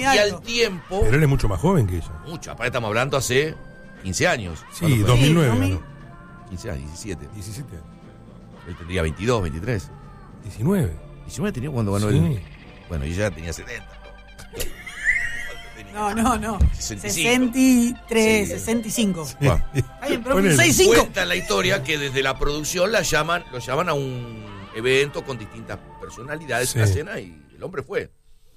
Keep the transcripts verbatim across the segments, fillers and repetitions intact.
algo. al tiempo... Pero él es mucho más joven que ella. Mucho, aparte estamos hablando hace quince años. Sí, dos mil nueve. Sí, ganó. quince años, diecisiete. diecisiete años. Él tendría veintidós, veintitrés. diecinueve. diecinueve tenía cuando ganó Sí. el... Bueno, y ella tenía setenta. No, no, no. sesenta y cinco. sesenta y tres, Sí. sesenta y cinco. Bueno, Está bien, pero Ponele. sesenta y cinco. cuenta la historia que desde la producción la llaman, lo llaman a un evento con distintas personalidades en la Sí. cena y el hombre fue.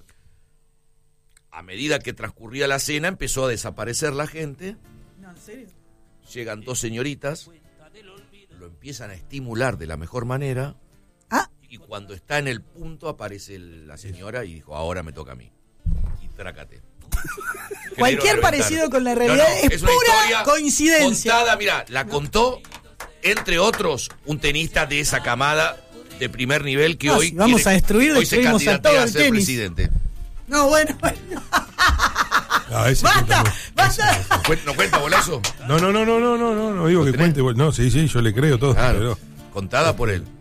A medida que transcurría la cena empezó a desaparecer la gente, No, ¿en serio? llegan dos señoritas, lo empiezan a estimular de la mejor manera Ah, y cuando está en el punto aparece el- la señora y dijo, ahora me toca a mí. Y trácate. cualquier Quiero parecido reventar. con la realidad No, no, es, una pura historia coincidencia. Contada, mira, la contó, entre otros, un tenista de esa camada de primer nivel que Ah, hoy si vamos quiere- a destruir, hoy se destruimos a candidatea todo a el ser tenis. presidente. No, bueno, bueno. Ah, ese ¡Basta! cuenta muy- ¡Basta! ¿Cuen- ¿No cuenta, Bolazo? No, no, no, no, no, no, no, no digo ¿Lo que tenés? cuente. No, sí, sí, yo le creo todo. Claro, Pero contada por él.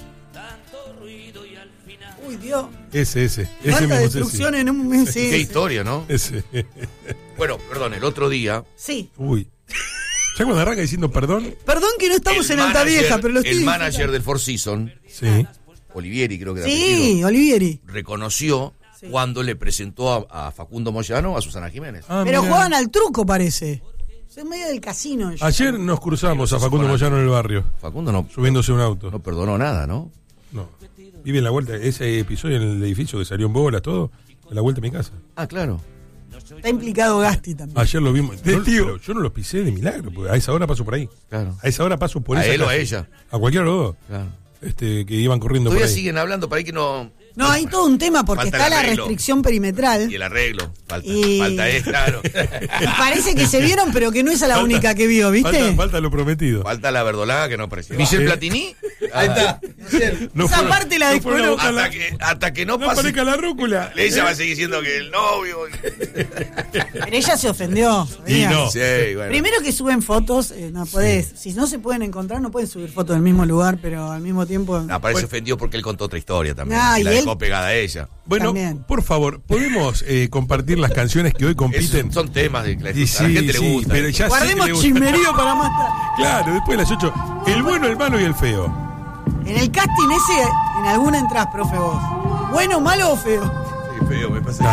Uy, Dios. ese, ese. Ese Cuánta mismo, destrucción en un mes. Sí, Qué sí. historia, ¿no? Ese. Bueno, perdón, el otro día... Sí. Uy. Ya cuando arranca diciendo perdón. Perdón que no estamos el en Alta manager- Vieja, pero lo estoy El manager del Four Seasons, Sí. Olivieri, creo que de Sí, apellido, Olivieri. reconoció Sí. cuando le presentó a, a Facundo Moyano a Susana Jiménez. Ah, Pero mirá. juegan al truco, parece. Es en medio del casino. ellos. Ayer nos cruzamos a Facundo Moyano en el barrio, Facundo no, subiéndose a un auto. no perdonó nada, ¿no? No. Vive en la vuelta. Ese episodio en el edificio que salió en bolas, todo, en la vuelta de mi casa. Ah, claro. Está implicado Gasti también. Ayer lo vimos. No, Testigo. pero yo no los pisé de milagro, porque a esa hora paso por ahí. Claro. A esa hora paso por ¿A esa él o a calle. ella? A cualquiera de los dos. Claro. Este, que iban corriendo por Todavía ahí. siguen hablando, para ahí que no... No, hay todo un tema porque Falta está el la arreglo. restricción perimetral. Y el arreglo. Falta, Y- falta es, claro. Y parece que se vieron, pero que no es a la Falta- única que vio, ¿viste? Falta, falta lo prometido. Falta la verdolaga que no apareció. Michelle Eh. Platini. Ahí está. No Esa fueron- parte la no fueron a desconozco. buscar la- Hasta que, hasta que no No pase... aparezca la rúcula. Ella va a seguir diciendo que el novio... Pero ella se ofendió. Y no. Sí, bueno. Primero que suben fotos, eh, no podés. Si no se pueden encontrar, no pueden subir fotos del mismo lugar, pero al mismo tiempo. No, parece ofendido porque él contó otra historia también. Ah, y la y él- dejó pegada a ella. Bueno, También. por favor, ¿podemos eh, compartir las canciones que hoy Esos compiten? son temas de que la, Y a sí, la gente sí, le gusta. pero ya sé que Guardemos le gusta. chismerío para más tarde. Claro, después de las ocho. El bueno, el malo y el feo. En el casting ese, en alguna entrás, profe, vos. ¿Bueno, malo o feo? Sí, feo, me pasa.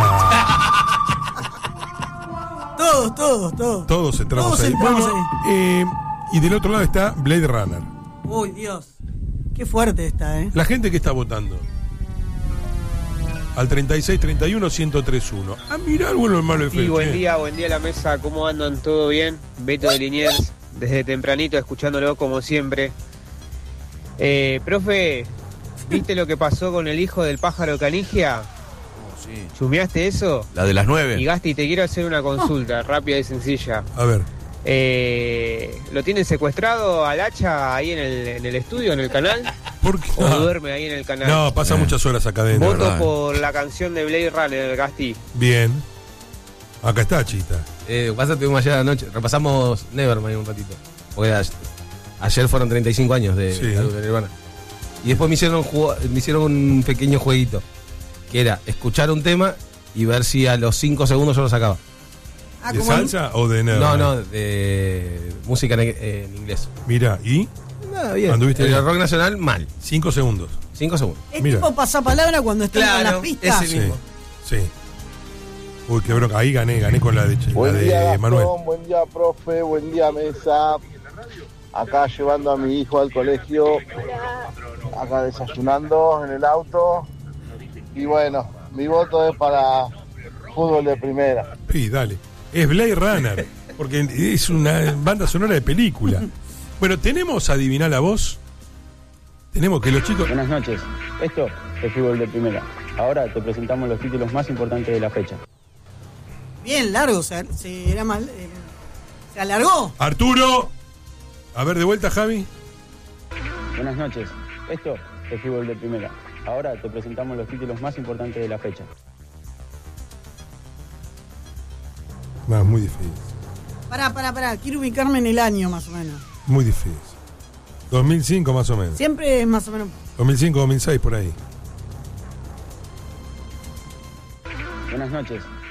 Ah, Todos, todos, todos. todos entramos Todos ahí. entramos Bueno, eh, y del otro lado está Blade Runner. Uy, Dios. Qué fuerte está, ¿eh? La gente que está votando. Al treinta y seis, treinta y uno, ciento tres uno. Ah, mirá el bueno, el malo y el feo. Sí, buen che. día, buen día a la mesa, ¿cómo andan? ¿Todo bien? Beto de Liniers, desde tempranito escuchándolo como siempre. Eh, profe, ¿viste lo que pasó con el hijo del pájaro Canigia? Oh, sí. ¿Chumeaste eso? La de las Y nueve. Gasti, te quiero hacer una consulta rápida y sencilla. A ver. Eh, ¿Lo tienen secuestrado al hacha ahí en el, en el estudio, en el canal? ¿Por qué? ¿O Ah, duerme ahí en el canal? no, pasa Eh. muchas horas acá adentro. Voto verdad. por la canción de Blade Runner, Gasti. Bien. Acá está, Chita. Eh, pasa, tuvimos ayer anoche, repasamos Nevermind un ratito. Porque a- ayer fueron treinta y cinco años de, Sí. de álbum de Nirvana. Y después me hicieron, jugo- me hicieron un pequeño jueguito. Que era escuchar un tema y ver si a los cinco segundos yo lo sacaba. Ah, ¿De como- salsa o de nada? No, no, de música en, en inglés. Mira, ¿y? Nada, bien. Anduviste El bien. rock nacional, mal. Cinco segundos. Cinco segundos. Es Mira. tipo pasapalabra cuando están con las pistas. ese mismo. Sí. Sí. Uy, qué bronca. Ahí gané, gané con la de, la Buen de día, Gastón, Manuel. buen día, profe, buen día, mesa. Acá llevando a mi hijo al colegio, acá desayunando en el auto. Y bueno, mi voto es para fútbol de primera. Sí, dale. Es Blade Runner, porque es una banda sonora de película. Bueno, ¿tenemos adivinar la voz? Tenemos que los chicos... Buenas noches, esto es Fútbol de Primera. Ahora te presentamos los títulos más importantes de la fecha. Bien largo, o sea, se, era mal, eh, se alargó. Arturo. A ver, de vuelta, Javi. Buenas noches, esto es Fútbol de Primera. Ahora te presentamos los títulos más importantes de la fecha. No, es muy difícil. Pará, pará, pará, quiero ubicarme en el año más o menos. Muy difícil. dos mil cinco más o menos. Siempre es más o menos. dos mil cinco, dos mil seis, por ahí. Buenas noches,